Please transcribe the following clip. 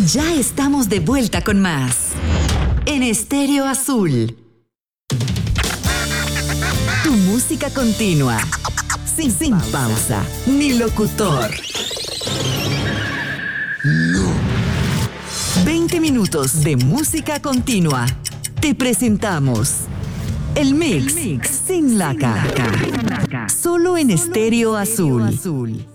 Ya estamos de vuelta con más. En Estéreo Azul. Tu música continua. Sin pausa. Ni locutor. 20 minutos de música continua. Te presentamos el mix sin laca. Solo en Estéreo Azul.